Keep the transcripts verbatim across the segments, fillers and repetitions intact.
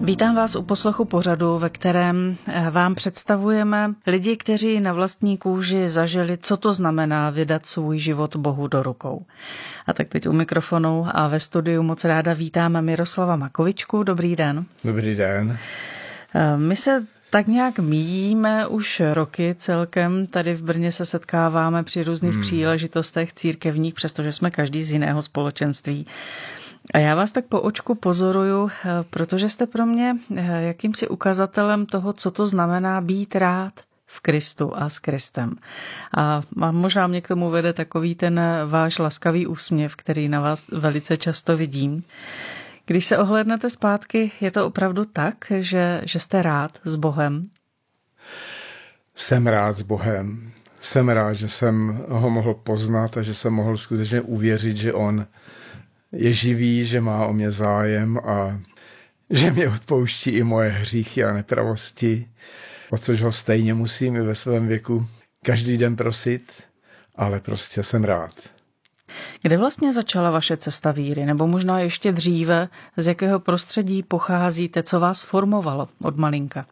Vítám vás u poslechu pořadu, ve kterém vám představujeme lidi, kteří na vlastní kůži zažili, co to znamená vydat svůj život Bohu do rukou. A tak teď u mikrofonu a ve studiu moc ráda vítáme Miroslava Makovičku. Dobrý den. Dobrý den. My se tak nějak míjíme už roky celkem. Tady v Brně se setkáváme při různých hmm. příležitostech církevních, přestože jsme každý z jiného společenství. A já vás tak po očku pozoruju, protože jste pro mě jakýmsi ukazatelem toho, co to znamená být rád v Kristu a s Kristem. A možná mě k tomu vede takový ten váš laskavý úsměv, který na vás velice často vidím. Když se ohlédnete zpátky, je to opravdu tak, že, že jste rád s Bohem? Jsem rád s Bohem. Jsem rád, že jsem ho mohl poznat a že jsem mohl skutečně uvěřit, že on je živý, že má o mě zájem a že mě odpouští i moje hříchy a nepravosti, o což ho stejně musím i ve svém věku každý den prosit, ale prostě jsem rád. Kde vlastně začala vaše cesta víry, nebo možná ještě dříve, z jakého prostředí pocházíte, co vás formovalo od malinka?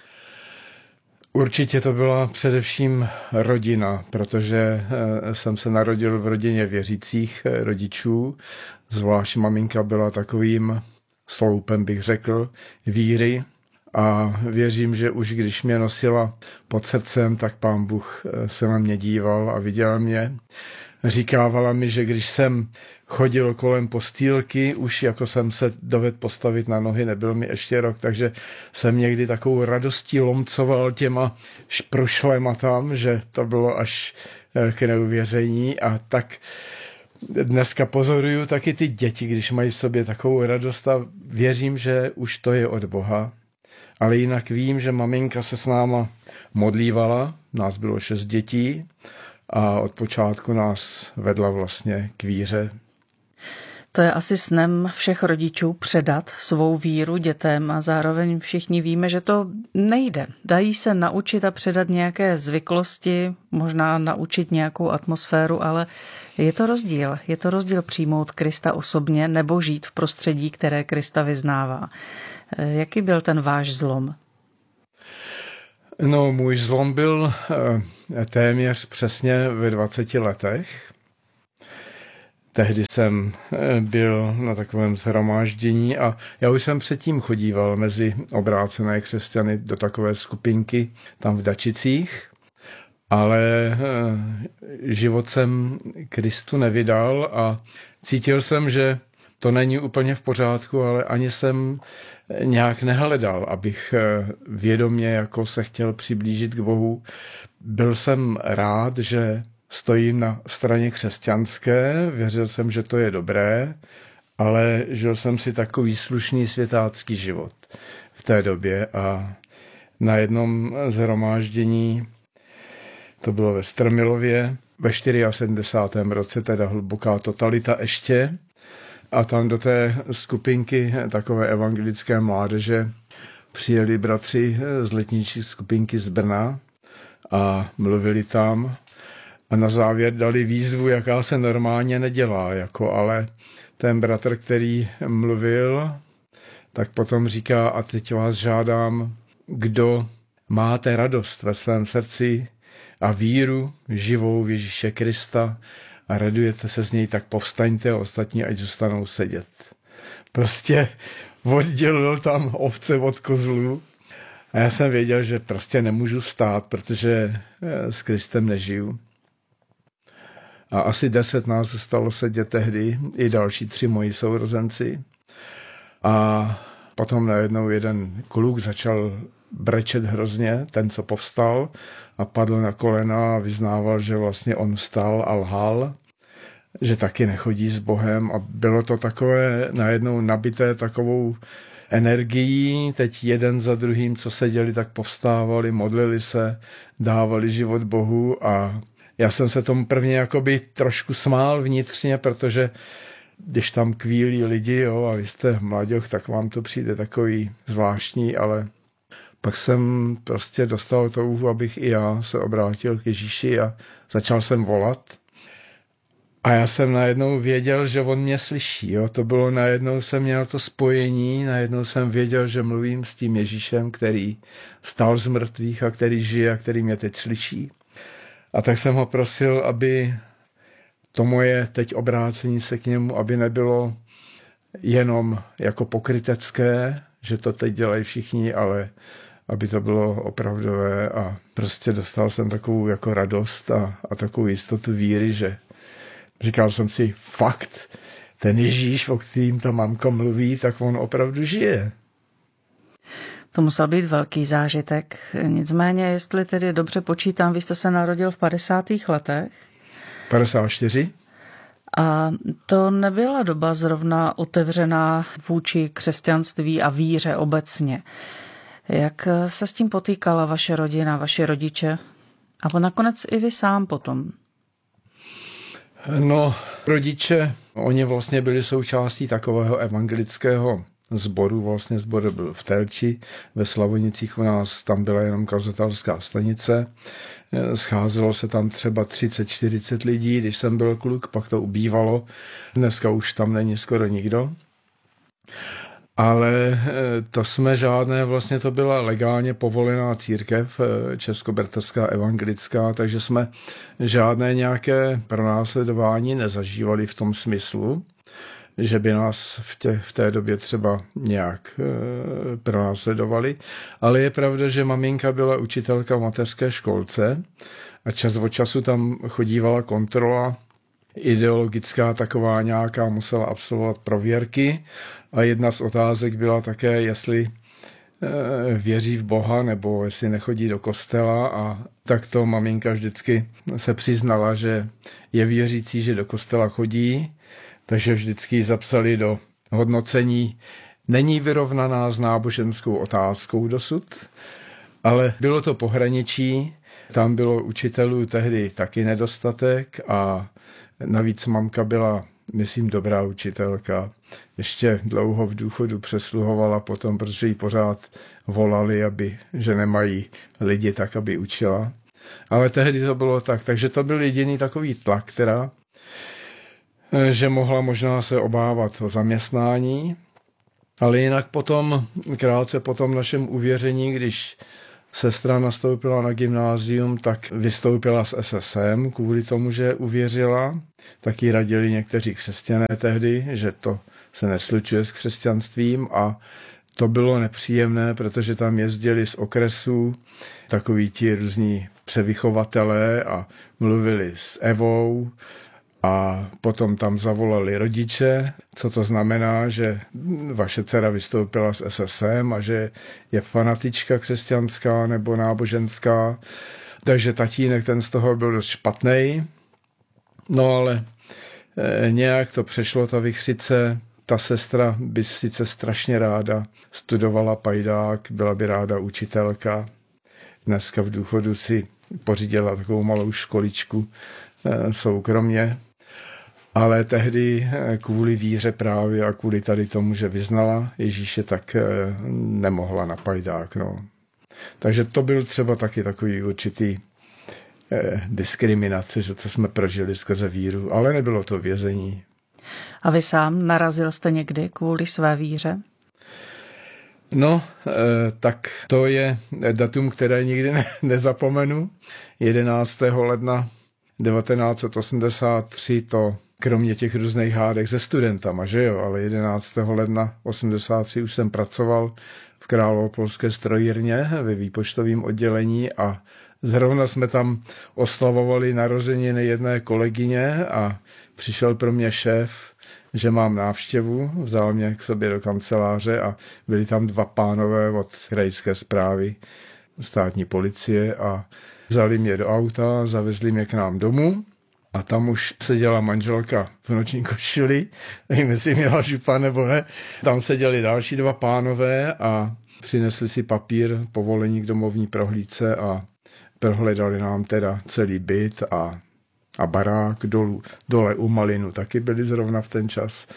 Určitě to byla především rodina, protože jsem se narodil v rodině věřících rodičů, zvlášť maminka byla takovým sloupem, bych řekl, víry a věřím, že už když mě nosila pod srdcem, tak Pán Bůh se na mě díval a viděl mě. Říkávala mi, že když jsem chodil kolem postýlky, už jako jsem se dovedl postavit na nohy, nebyl mi ještě rok, takže jsem někdy takovou radostí lomcoval těma šprušlema tam, že to bylo až k neuvěření. A tak dneska pozoruju taky ty děti, když mají v sobě takovou radost a věřím, že už to je od Boha. Ale jinak vím, že maminka se s náma modlívala, nás bylo šest dětí, a od počátku nás vedla vlastně k víře. To je asi snem všech rodičů předat svou víru dětem a zároveň všichni víme, že to nejde. Dají se naučit a předat nějaké zvyklosti, možná naučit nějakou atmosféru, ale je to rozdíl. Je to rozdíl přijmout Krista osobně nebo žít v prostředí, které Krista vyznává. Jaký byl ten váš zlom? No, můj zlom byl eh, téměř přesně ve dvaceti letech. Tehdy jsem eh, byl na takovém shromáždění a já už jsem předtím chodíval mezi obrácené křesťany do takové skupinky tam v Dačicích, ale eh, život jsem Kristu nevydal a cítil jsem, že to není úplně v pořádku, ale ani jsem nějak nehledal, abych vědomě jako se chtěl přiblížit k Bohu. Byl jsem rád, že stojím na straně křesťanské, věřil jsem, že to je dobré, ale žil jsem si takový slušný světácký život v té době a na jednom shromáždění, to bylo ve Strmilově, ve sedmdesátém čtvrtém roce, teda hluboká totalita ještě, a tam do té skupinky takové evangelické mládeže přijeli bratři z letniční skupinky z Brna a mluvili tam a na závěr dali výzvu, jaká se normálně nedělá, jako ale ten bratr, který mluvil, tak potom říká, a teď vás žádám, kdo máte radost ve svém srdci a víru živou v Ježíše Krista, a radujete se z něj, tak povstaňte a ostatní ať zůstanou sedět. Prostě oddělil tam ovce od kozlů a já jsem věděl, že prostě nemůžu vstát, protože s Kristem nežiju. A asi deset nás zůstalo sedět tehdy, i další tři moji sourozenci. A potom najednou jeden kluk začal brečet hrozně, ten, co povstal, a padl na kolena a vyznával, že vlastně on vstal a lhal, že taky nechodí s Bohem a bylo to takové najednou nabité takovou energií, teď jeden za druhým, co seděli, tak povstávali, modlili se, dávali život Bohu a já jsem se tomu prvně jakoby trošku smál vnitřně, protože když tam kvílí lidi, jo, a vy jste mladěch, tak vám to přijde takový zvláštní, ale pak jsem prostě dostal touhu, abych i já se obrátil k Ježíši a začal jsem volat. A já jsem najednou věděl, že on mě slyší. Jo? To bylo najednou, jsem měl to spojení, najednou jsem věděl, že mluvím s tím Ježíšem, který stál z mrtvých a který žije a který mě teď slyší. A tak jsem ho prosil, aby to moje teď obrácení se k němu, aby nebylo jenom jako pokrytecké, že to teď dělají všichni, ale aby to bylo opravdové a prostě dostal jsem takovou jako radost a, a takovou jistotu víry, že říkal jsem si, fakt, ten Ježíš, o kterým ta mamka mluví, tak on opravdu žije. To musel být velký zážitek. Nicméně, jestli tedy dobře počítám, vy jste se narodil v padesátých letech. padesát čtyři. A to nebyla doba zrovna otevřená vůči křesťanství a víře obecně. Jak se s tím potýkala vaše rodina, vaši rodiče? A nakonec i vy sám potom? No, rodiče, oni vlastně byli součástí takového evangelického sboru, vlastně sbor byl v Telči, ve Slavonicích u nás, tam byla jenom kazatelská stanice, scházelo se tam třeba třicet čtyřicet lidí, když jsem byl kluk, pak to ubývalo, dneska už tam není skoro nikdo. Ale to jsme žádné, vlastně to byla legálně povolená církev, českobraterská evangelická, takže jsme žádné nějaké pronásledování nezažívali v tom smyslu, že by nás v, tě, v té době třeba nějak e, pronásledovali. Ale je pravda, že maminka byla učitelka v mateřské školce a čas od času tam chodívala kontrola ideologická taková nějaká, musela absolvovat prověrky a jedna z otázek byla také, jestli e, věří v Boha nebo jestli nechodí do kostela a tak to maminka vždycky se přiznala, že je věřící, že do kostela chodí, takže vždycky zapsali do hodnocení, není vyrovnaná s náboženskou otázkou dosud, ale bylo to pohraničí, tam bylo učitelů tehdy taky nedostatek a navíc mamka byla, myslím, dobrá učitelka. Ještě dlouho v důchodu přesluhovala potom, protože jí pořád volali, aby, že nemají lidi tak, aby učila. Ale tehdy to bylo tak, takže to byl jediný takový tlak, která že mohla možná se obávat o zaměstnání, ale jinak potom, krátce po tom našem uvěření, když sestra nastoupila na gymnázium, tak vystoupila z S S M kvůli tomu, že uvěřila. Taky radili někteří křesťané tehdy, že to se neslučuje s křesťanstvím a to bylo nepříjemné, protože tam jezdili z okresů takoví ti různí převychovatelé a mluvili s Evou, a potom tam zavolali rodiče, co to znamená, že vaše dcera vystoupila z S S M a že je fanatička křesťanská nebo náboženská. Takže tatínek ten z toho byl dost špatnej. No ale e, nějak to přešlo, ta vichřice. Ta sestra by sice strašně ráda studovala pajdák, byla by ráda učitelka. Dneska v důchodu si pořídila takovou malou školičku e, soukromně. Ale tehdy kvůli víře právě a kvůli tady tomu, že vyznala Ježíše, tak nemohla na pajdák. No. Takže to byl třeba taky takový určitý eh, diskriminace, že co jsme prožili skrze víru, ale nebylo to vězení. A vy sám narazil jste někdy kvůli své víře? No, eh, tak to je datum, které nikdy ne, nezapomenu. jedenáctého ledna devatenáct set osmdesát tři to kromě těch různých hádek se studentama, že jo, ale jedenáctého ledna osmdesát tři už jsem pracoval v Královopolské strojírně ve výpočtovém oddělení a zrovna jsme tam oslavovali narozeniny jedné kolegyně a přišel pro mě šéf, že mám návštěvu, vzal mě k sobě do kanceláře a byli tam dva pánové od krajské správy státní policie a vzali mě do auta, zavezli mě k nám domů. A tam už seděla manželka v noční košili, nevím, jestli měla župa nebo ne. Tam seděli další dva pánové a přinesli si papír, povolení k domovní prohlídce a prohledali nám teda celý byt a, a barák dolů, dole u Malinu, taky byli zrovna v ten čas.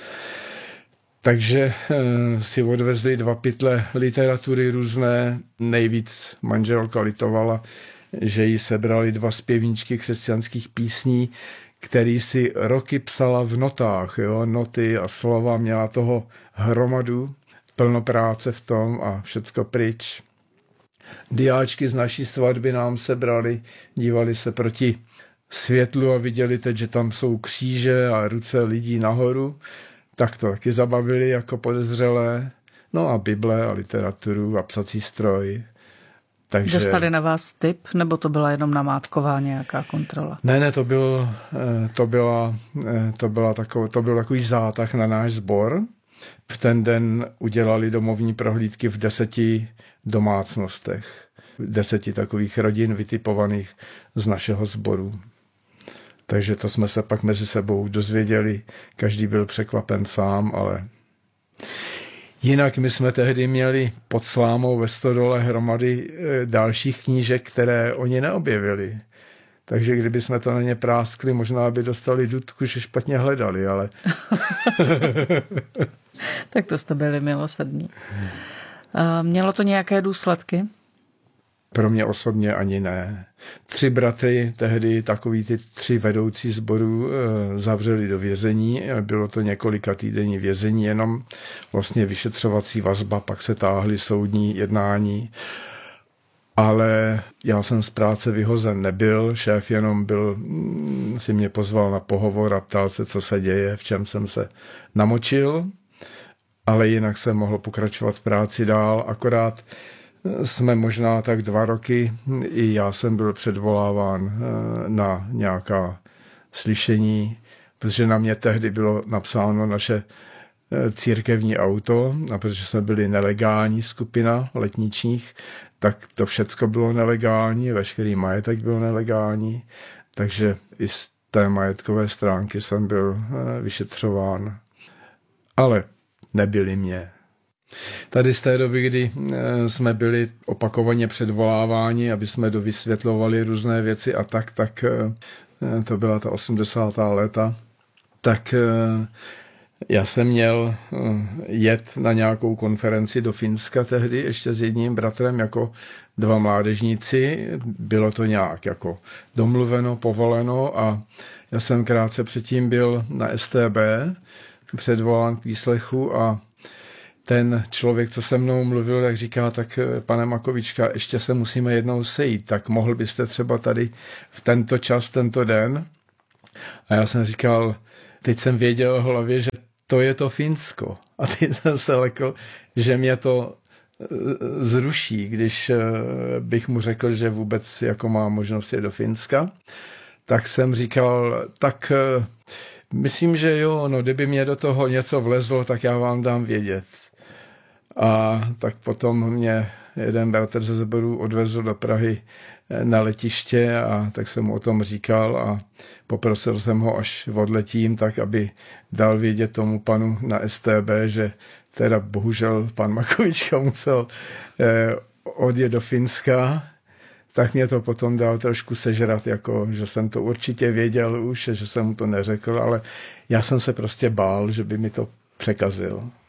Takže e, si odvezli dva pytle literatury různé, nejvíc manželka litovala, že jí sebrali dva zpěvníčky křesťanských písní, který si roky psala v notách, jo, noty a slova, měla toho hromadu, plno práce v tom a všecko pryč. Diáčky z naší svatby nám sebrali, dívali se proti světlu a viděli teď, že tam jsou kříže a ruce lidí nahoru, tak to taky zabavili jako podezřelé. No a Bible a literaturu a psací stroj. Takže... Dostali na vás tip, nebo to byla jenom namátková nějaká kontrola? Ne, ne, to, byl, to, byla, to, byla takový, to byl takový zátah na náš sbor. V ten den udělali domovní prohlídky v deseti domácnostech. Deseti takových rodin vytipovaných z našeho sboru. Takže to jsme se pak mezi sebou dozvěděli. Každý byl překvapen sám, ale... Jinak my jsme tehdy měli pod slámou ve stodole hromady dalších knížek, které oni neobjevili. Takže kdyby jsme to na ně práskli, možná by dostali dudku, že špatně hledali, ale... Tak to jste byli milosrdní. Mělo to nějaké důsledky? Pro mě osobně ani ne. Tři bratry, tehdy takový ty tři vedoucí sborů, zavřeli do vězení. Bylo to několika týdenní vězení, jenom vlastně vyšetřovací vazba, pak se táhly soudní jednání. Ale já jsem z práce vyhozen nebyl, šéf jenom byl, si mě pozval na pohovor a ptal se, co se děje, v čem jsem se namočil. Ale jinak jsem mohl pokračovat v práci dál, akorát jsme možná tak dva roky, i já jsem byl předvoláván na nějaká slyšení, protože na mě tehdy bylo napsáno naše církevní auto, a protože jsme byli nelegální skupina letničních, tak to všecko bylo nelegální, veškerý majetek byl nelegální, takže i z té majetkové stránky jsem byl vyšetřován. Ale nebyli mě. Tady z té doby, kdy jsme byli opakovaně předvoláváni, aby jsme dovysvětlovali různé věci a tak, tak to byla ta osmdesátá léta, tak já jsem měl jet na nějakou konferenci do Finska tehdy ještě s jedním bratrem jako dva mládežníci. Bylo to nějak jako domluveno, povoleno a já jsem krátce předtím byl na S T B, předvolán k výslechu a ten člověk, co se mnou mluvil, tak říká, tak pane Makovička, ještě se musíme jednou sejít, tak mohl byste třeba tady v tento čas, tento den? A já jsem říkal, teď jsem věděl v hlavě, že to je to Finsko. A teď jsem se lekl, že mě to zruší, když bych mu řekl, že vůbec jako má možnost jít do Finska. Tak jsem říkal, tak myslím, že jo, no kdyby mě do toho něco vlezlo, tak já vám dám vědět. A tak potom mě jeden bratr ze sboru odvezl do Prahy na letiště a tak jsem mu o tom říkal a poprosil jsem ho, až odletím, tak aby dal vědět tomu panu na S T B, že teda bohužel pan Makovička musel eh, odjet do Finska, tak mě to potom dal trošku sežrat, jako, že jsem to určitě věděl už, že jsem mu to neřekl, ale já jsem se prostě bál, že by mi to překazil.